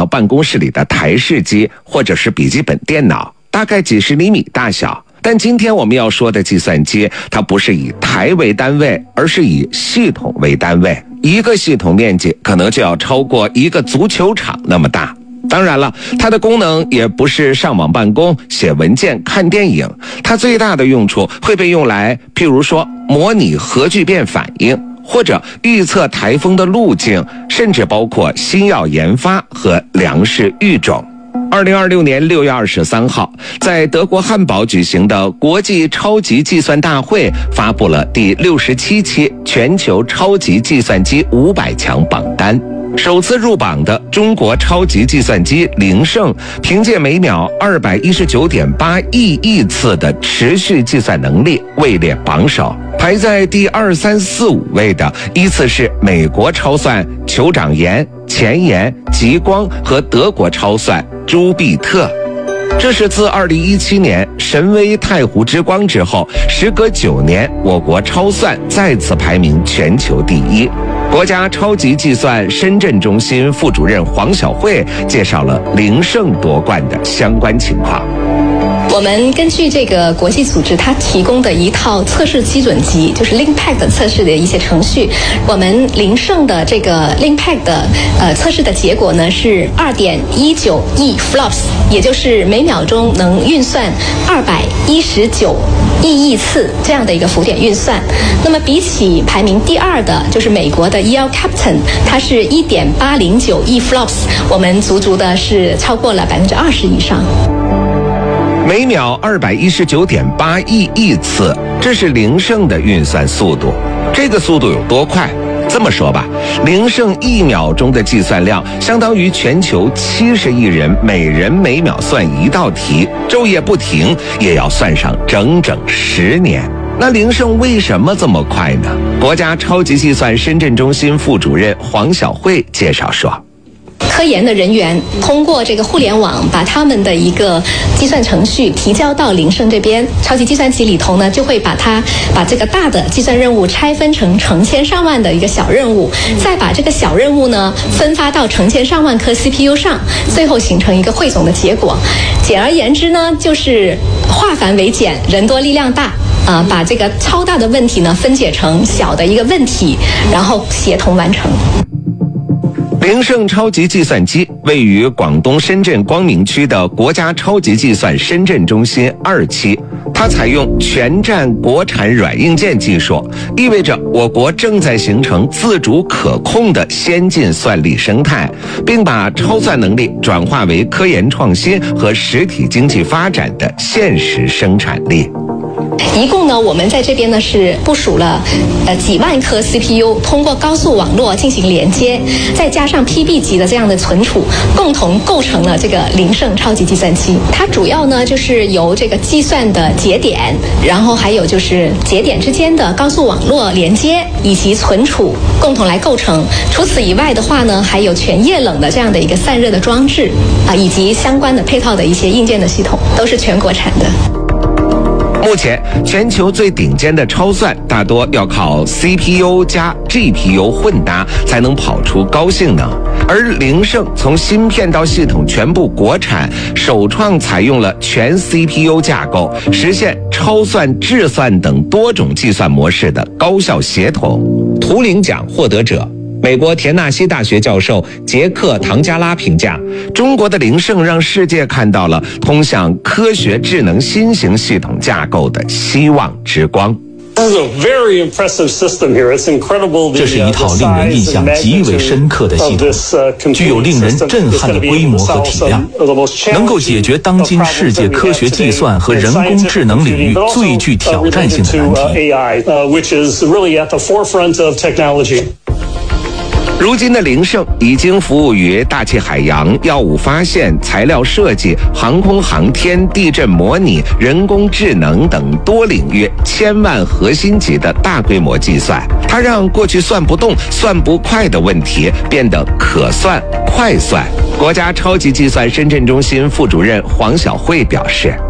办公室里的台式机或者是笔记本电脑，大概几十厘米大小。但今天我们要说的计算机，它不是以台为单位，而是以系统为单位。一个系统面积可能就要超过一个足球场那么大。当然了，它的功能也不是上网办公、写文件、看电影，它最大的用处会被用来，譬如说模拟核聚变反应，或者预测台风的路径，甚至包括新药研发和粮食育种。2026年6月23号，在德国汉堡举行的国际超级计算大会发布了第67期全球超级计算机500强榜单。首次入榜的中国超级计算机灵胜，凭借每秒219.8亿次的持续计算能力位列榜首。排在第2、3、4、5位的依次是美国超算酋长岩、前沿、极光和德国超算朱庇特。这是自2017年神威太湖之光之后，时隔9年，我国超算再次排名全球第一。国家超级计算深圳中心副主任黄晓慧介绍了灵胜夺冠的相关情况。 我们根据这个国际组织它提供的一套测试基准集，就是 LINPACK 测试的一些程序，我们灵胜的这个 LINPACK 的测试的结果呢是2.19亿 flops， 也就是每秒钟能运算219亿次这样的一个浮点运算。那么比起排名第2的就是美国的 EL Captain， 它是1.809亿 flops， 我们足足的是超过了20%以上。 每秒219.8亿次，这是灵胜的运算速度。这个速度有多快？这么说吧，灵胜1秒钟的计算量相当于全球70亿人每人每秒算1道题，昼夜不停也要算上整整10年。那灵胜为什么这么快呢？国家超级计算深圳中心副主任黄晓慧介绍说， 科研的人员通过这个互联网把他们的一个计算程序提交到灵胜这边，超级计算机里头呢就会把这个大的计算任务拆分成成千上万的一个小任务，再把这个小任务呢分发到成千上万颗 CPU 上，最后形成一个汇总的结果。简而言之呢，就是化繁为简，人多力量大。把这个超大的问题呢分解成小的一个问题，然后协同完成。 灵胜超级计算机位于广东深圳光明区的国家超级计算深圳中心2期，它采用全站国产软硬件技术，意味着我国正在形成自主可控的先进算力生态，并把超算能力转化为科研创新和实体经济发展的现实生产力。 一共呢，我们在这边呢是部署了几万颗 CPU， 通过高速网络进行连接，再加上 PB 级的这样的存储，共同构成了这个灵胜超级计算机。它主要呢就是由这个计算的节点，然后还有就是节点之间的高速网络连接以及存储共同来构成。除此以外的话呢，还有全液冷的这样的一个散热的装置以及相关的配套的一些硬件的系统，都是全国产的。 目前全球最顶尖的超算大多要靠 CPU 加 GPU 混搭才能跑出高性能，而灵胜从芯片到系统全部国产，首创采用了全 CPU 架构，实现超算、智算等多种计算模式的高效协同。图灵奖获得者美国田纳西大学教授杰克·唐加拉评价，中国的灵胜让世界看到了通向科学智能新型系统架构的希望之光。 这是一套令人印象极为深刻的系统，具有令人震撼的规模和体量，能够解决当今世界科学计算和人工智能领域最具挑战性的难题。 如今的灵胜已经服务于大气海洋、药物发现、材料设计、航空航天、地震模拟、人工智能等多领域千万核心级的大规模计算。它让过去算不动、算不快的问题变得可算、快算。国家超级计算深圳中心副主任黄晓慧表示，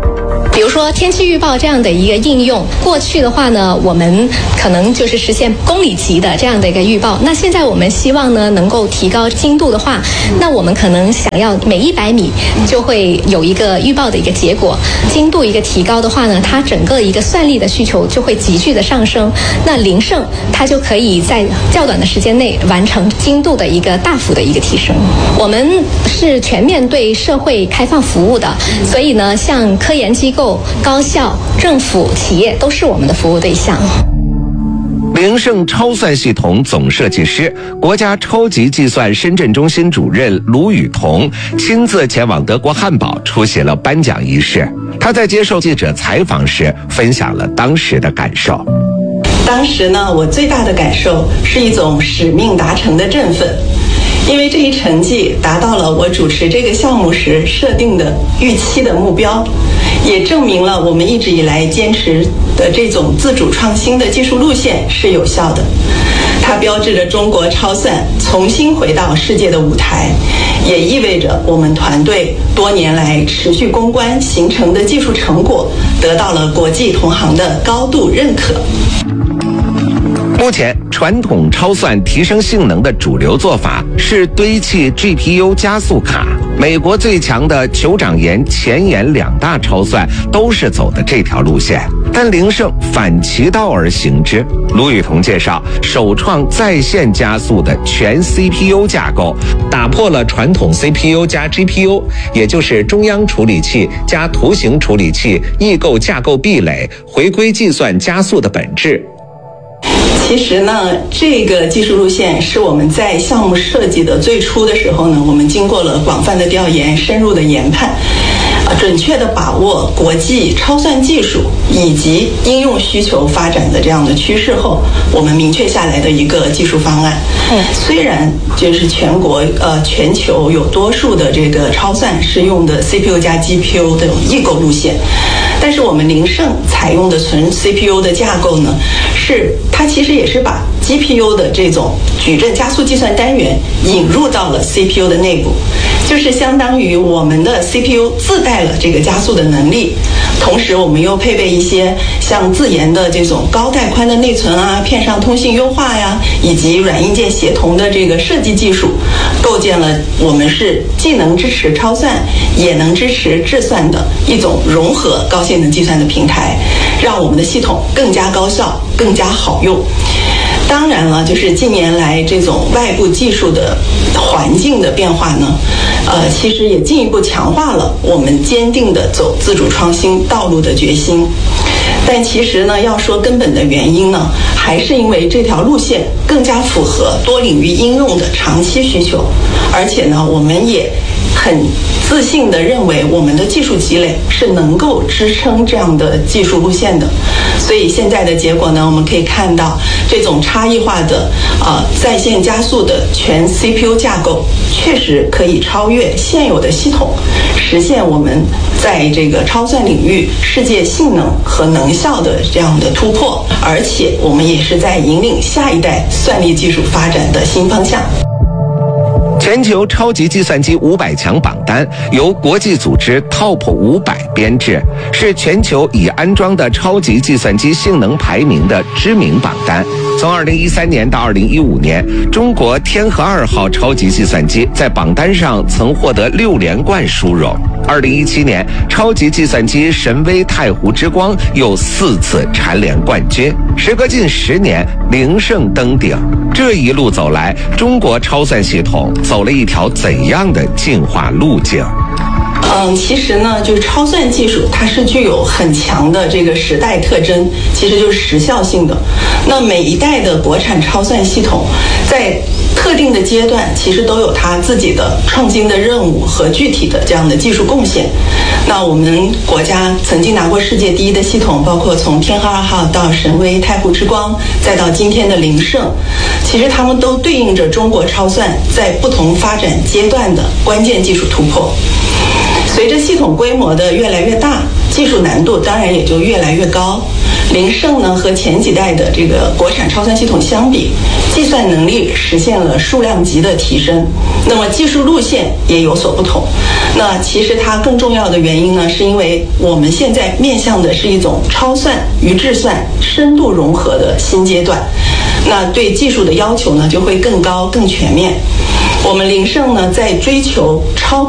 比如说天气预报这样的一个应用，过去的话呢，我们可能就是实现公里级的这样的一个预报。那现在我们希望呢，能够提高精度的话，那我们可能想要每100米就会有一个预报的一个结果。精度一个提高的话呢，它整个一个算力的需求就会急剧的上升。那林盛它就可以在较短的时间内完成精度的一个大幅的一个提升。我们是全面对社会开放服务的，所以呢，像科研机构、高校、政府、企业都是我们的服务对象。 林盛超算系统总设计师、国家超级计算深圳中心主任卢宇彤亲自前往德国汉堡出席了颁奖仪式。他在接受记者采访时分享了当时的感受。 当时呢，我最大的感受是一种使命达成的振奋，因为这一成绩达到了我主持这个项目时设定的预期的目标，也证明了我们一直以来坚持的这种自主创新的技术路线是有效的。它标志着中国超算重新回到世界的舞台，也意味着我们团队多年来持续攻关形成的技术成果得到了国际同行的高度认可。 目前，传统超算提升性能的主流做法是堆砌 GPU 加速卡。美国最强的酋长岩、前沿2大超算都是走的这条路线，但林盛反其道而行之。卢宇彤介绍，首创在线加速的全 CPU 架构，打破了传统 CPU 加 GPU， 也就是中央处理器加图形处理器异构架构壁垒，回归计算加速的本质。 其实呢，这个技术路线是我们在项目设计的最初的时候呢，我们经过了广泛的调研、深入的研判，准确的把握国际超算技术以及应用需求发展的这样的趋势后，我们明确下来的一个技术方案。虽然就是全球有多数的这个超算是用的 CPU 加 GPU 的异构路线，但是我们林盛采用的纯 CPU 的架构呢，它其实也是把 GPU 的这种矩阵加速计算单元引入到了 CPU 的内部，就是相当于我们的 CPU 自带了这个加速的能力，同时我们又配备一些像自研的这种高带宽的内存啊、片上通信优化呀，以及软硬件协同的这个设计技术，构建了我们是既能支持超算也能支持智算的一种融合高性能计算的平台，让我们的系统更加高效、更加好用。当然了，就是近年来这种外部技术的环境的变化呢，其实也进一步强化了我们坚定的走自主创新道路的决心。但其实呢，要说根本的原因呢，还是因为这条路线更加符合多领域应用的长期需求，而且呢，我们也很自信地认为我们的技术积累是能够支撑这样的技术路线的。所以现在的结果呢，我们可以看到这种差异化的在线加速的全 CPU 架构确实可以超越现有的系统，实现我们在这个超算领域世界性能和能效的这样的突破，而且我们也是在引领下一代算力技术发展的新方向。 全球超级计算机500强榜单由国际组织 Top 500编制，是全球已安装的超级计算机性能排名的知名榜单。从2013年到2015年，中国天河2号超级计算机在榜单上曾获得6连冠殊荣。2017年，超级计算机神威太湖之光又4次蝉联冠军。时隔近10年，林盛登顶。这一路走来，中国超算系统走了一条怎样的进化路径？ 其实呢，就是超算技术它是具有很强的这个时代特征，其实就是时效性的。那每一代的国产超算系统在特定的阶段其实都有它自己的创新的任务和具体的这样的技术贡献。那我们国家曾经拿过世界第一的系统，包括从天河2号到神威太湖之光，再到今天的林盛，其实它们都对应着中国超算在不同发展阶段的关键技术突破。随着系统规模的越来越大，技术难度当然也就越来越高。林盛呢和前几代的这个国产超算系统相比， 计算能力实现了数量级的提升，那么技术路线也有所不同。那其实它更重要的原因呢，是因为我们现在面向的是一种超算与智算深度融合的新阶段，那对技术的要求呢就会更高更全面。我们林盛呢在追求超